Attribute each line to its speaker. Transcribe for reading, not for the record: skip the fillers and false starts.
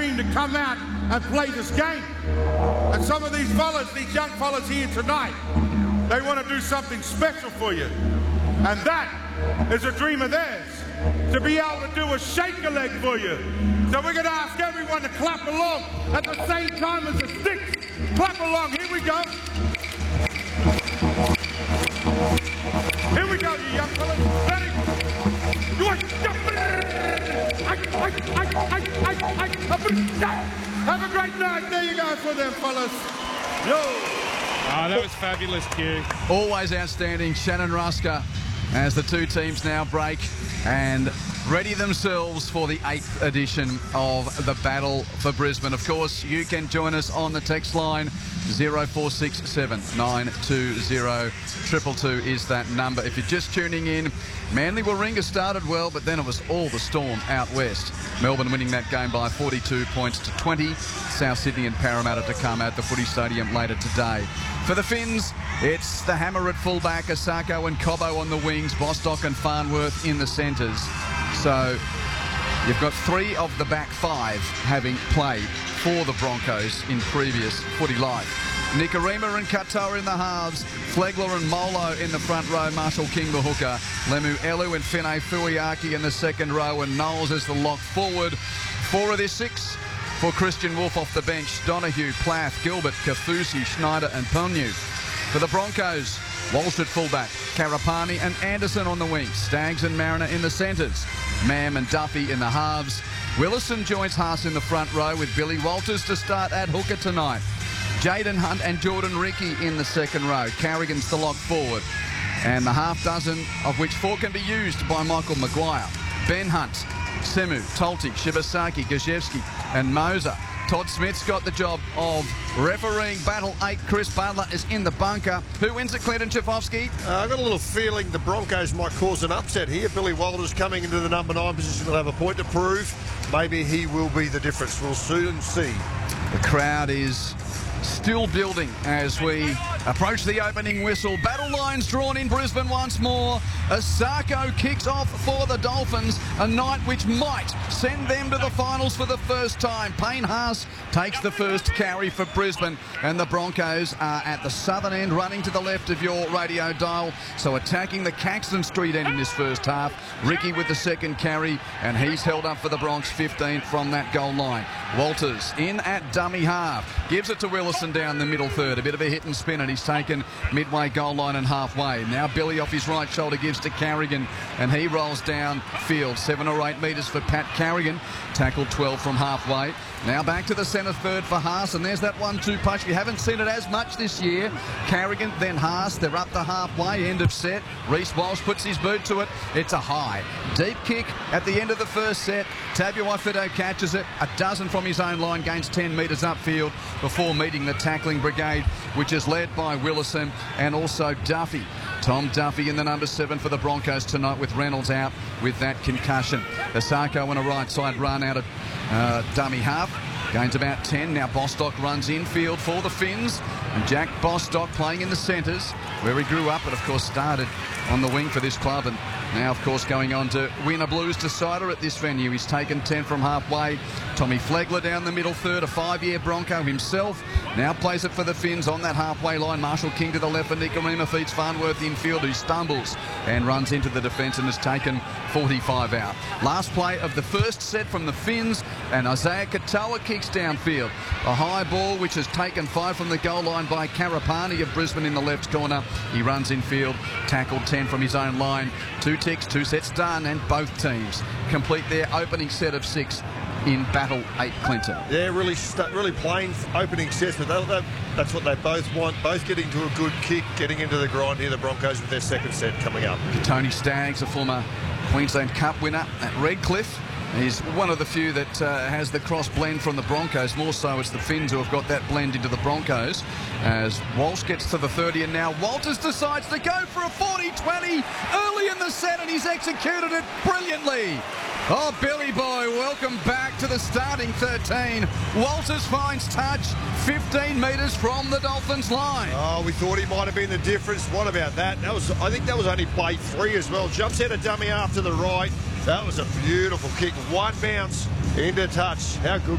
Speaker 1: dream to come out and play this game. And some of these fellas, these young fellas here tonight, they want to do something special for you. And that is a dream of theirs, to be able to do a shake-a-leg for you. So we're going to ask everyone to clap along at the same time as the sticks. Clap along. Here we go. Here we go, you young fellas. Ready? Have a great night. There you go for them, fellas. Yo.
Speaker 2: Oh, that was fabulous, Q.
Speaker 3: Always outstanding. Shannon Rusker as the two teams now break and ready themselves for the 8th edition of the Battle for Brisbane. Of course, you can join us on the text line 0467 920 222 is that number. If you're just tuning in, Manly Warringah started well, but then it was all the storm out west. Melbourne winning that game by 42 points to 20. South Sydney and Parramatta to come at the Footy Stadium later today. For the Finns, it's the hammer at fullback, Asako and Cobbo on the wings, Bostock and Farnworth in the centres. So you've got 3 of the back 5 having played for the Broncos in previous footy life. Nikorima and Katoa in the halves, Flegler and Molo in the front row, Marshall King the hooker, Lemu Elu and Fine Fuiaki in the second row, and Knowles as the lock forward. 4 of their 6 for Christian Wolf off the bench, Donahue, Plath, Gilbert, Kafusi, Schneider and Ponyu. For the Broncos, Walsh at fullback, Karapani and Anderson on the wings, Staggs and Mariner in the centres, Mam and Duffy in the halves. Willison joins Haas in the front row with Billy Walters to start at hooker tonight. Jaden Hunt and Jordan Ricky in the second row. Carrigan's the lock forward. And the half dozen of which 4 can be used by Michael Maguire. Ben Hunt, Semu, Tolti, Shibasaki, Gajewski and Moser. Todd Smith's got the job of refereeing Battle 8. Chris Butler is in the bunker. Who wins it, Clinton Chifovsky?
Speaker 4: I've got a little feeling the Broncos might cause an upset here. Billy Walters coming into the number 9 position will have a point to prove. Maybe he will be the difference. We'll soon see.
Speaker 3: The crowd is still building as we approach the opening whistle. Battle lines drawn in Brisbane once more. Asako kicks off for the Dolphins, a night which might send them to the finals for the first time. Payne Haas takes the first carry for Brisbane, and the Broncos are at the southern end, running to the left of your radio dial, so attacking the Caxton Street end in this first half. Ricky with the second carry, and he's held up for the Bronx 15 from that goal line. Walters in at dummy half, gives it to Willison down the middle third, a bit of a hit and spin, and he's taken midway goal line and halfway. Now Billy off his right shoulder gives to Carrigan, and he rolls down field 7 or 8 metres for Pat Carrigan, tackled 12 from halfway. Now back to the centre third for Haas, and there's that 1-2 punch. We haven't seen it as much this year. Carrigan, then Haas, they're up the halfway, end of set. Reece Walsh puts his boot to it. It's a high, deep kick at the end of the first set. Tabuai-Fidow catches it, a dozen from his own line, gains 10 metres upfield before meeting the tackling brigade, which is led by Willison and also Duffy. Tom Duffy in the number 7 for the Broncos tonight, with Reynolds out with that concussion. Asako on a right side run out of dummy half. Gains about 10. Now Bostock runs infield for the Finns. And Jack Bostock playing in the centres, where he grew up, but of course started on the wing for this club, and now of course going on to win a Blues decider at this venue. He's taken 10 from halfway. Tommy Flegler down the middle third, a 5-year Bronco himself. Now plays it for the Finns on that halfway line. Marshall King to the left, and Nikorima feeds Farnworth infield, who stumbles and runs into the defence and has taken 45 out. Last play of the first set from the Finns, and Isaiah Katoa kicks downfield. A high ball which has taken 5 from the goal line by Karapani of Brisbane in the left corner. He runs infield, tackled 10 from his own line. 2 ticks, 2 sets done, and both teams complete their opening set of 6 in Battle 8, Clinton.
Speaker 4: Yeah, really plain opening sets, but that's what they both want. Both getting to a good kick, getting into the grind here, the Broncos, with their second set coming up.
Speaker 3: Tony Staggs, a former Queensland Cup winner at Redcliffe. He's one of the few that has the cross blend from the Broncos. More so it's the Finns who have got that blend into the Broncos. As Walsh gets to the 30, and now Walters decides to go for a 40-20 early in the set, and he's executed it brilliantly. Oh, Billy Boy, welcome back to the starting 13. Walters finds touch 15 metres from the Dolphins line.
Speaker 4: Oh, we thought he might have been the difference. What about that? I think that was only play 3 as well. Jumps out a dummy after the right. That was a beautiful kick. One bounce into touch. How good